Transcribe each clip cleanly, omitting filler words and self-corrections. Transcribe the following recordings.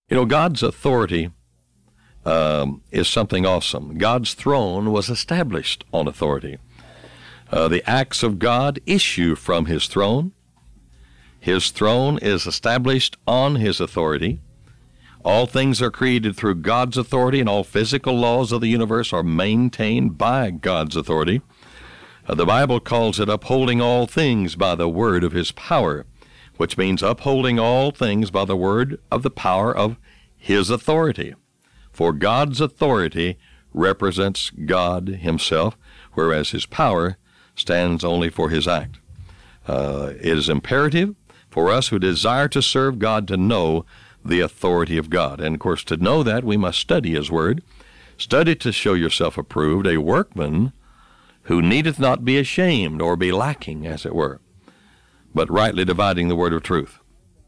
You know, God's authority is something awesome. God's throne was established on authority. The acts of God issue from His throne. His throne is established on His authority. All things are created through God's authority, and all physical laws of the universe are maintained by God's authority. The Bible calls it upholding all things by the word of His power, which means upholding all things by the word of the power of His authority. For God's authority represents God Himself, whereas His power stands only for His act. It is imperative for us who desire to serve God to know the authority of God. And, of course, to know that, we must study His Word. Study to show yourself approved, a workman who needeth not be ashamed or be lacking, as it were, but rightly dividing the word of truth.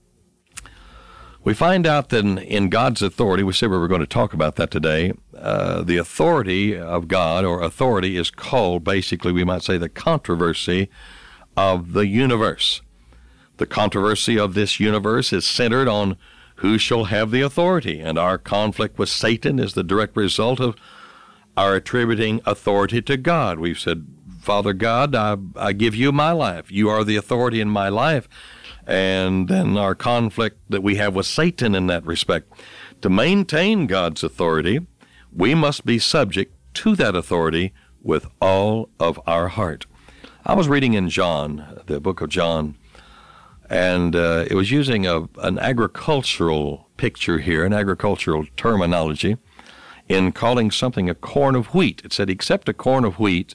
We find out that in God's authority, we said we were going to talk about that today, the authority of God, or authority, is called, basically, we might say, the controversy of the universe. The controversy of this universe is centered on who shall have the authority, and our conflict with Satan is the direct result of our attributing authority to God. We've said, Father God, I give you my life. You are the authority in my life. And then our conflict that we have with Satan in that respect. To maintain God's authority, we must be subject to that authority with all of our heart. I was reading in John, the book of John, and it was using an agricultural picture here, an agricultural terminology, in calling something a corn of wheat. It said, except a corn of wheat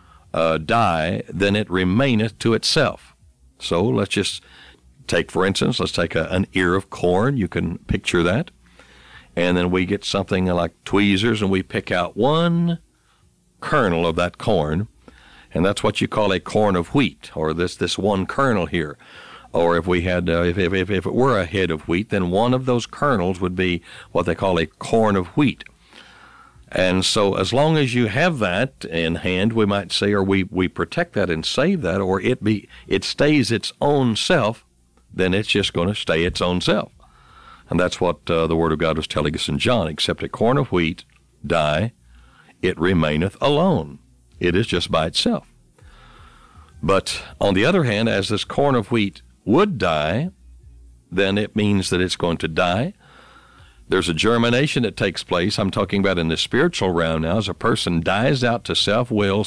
die, then it remaineth to itself. So let's just take, for instance, let's take an ear of corn. You can picture that. And then we get something like tweezers, and we pick out one kernel of that corn, and that's what you call a corn of wheat, or this one kernel here. Or if we had, if it were a head of wheat, then one of those kernels would be what they call a corn of wheat. And so as long as you have that in hand, we might say, or we protect that and save that, or it stays its own self, then it's just going to stay its own self. And that's what the Word of God was telling us in John. Except a corn of wheat die, it remaineth alone. It is just by itself. But on the other hand, as this corn of wheat would die, then it means that it's going to die. There's a germination that takes place. I'm talking about in the spiritual realm now, as a person dies out to self-will,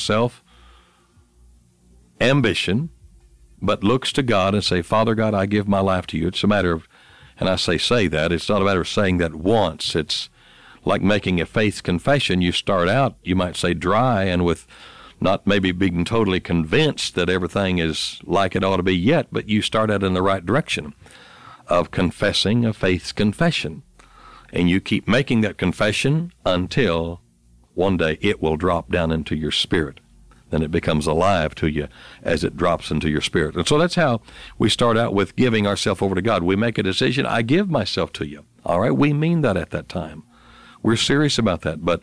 self-ambition, but looks to God and say, Father God, I give my life to you. It's a matter of, and I say that, it's not a matter of saying that once. It's like making a faith confession. You start out, you might say, dry, and with not maybe being totally convinced that everything is like it ought to be yet, but you start out in the right direction of confessing a faith's confession. And you keep making that confession until one day it will drop down into your spirit. Then it becomes alive to you as it drops into your spirit. And so that's how we start out with giving ourselves over to God. We make a decision, I give myself to you. All right, we mean that at that time. We're serious about that. But